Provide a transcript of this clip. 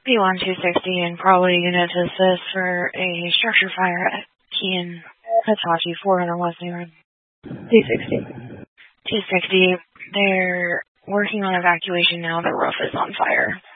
P1 260 and probably unit to assist for a structure fire at Key and Hitachi 400 West New York. 260. 260. They're working on evacuation now. The roof is on fire.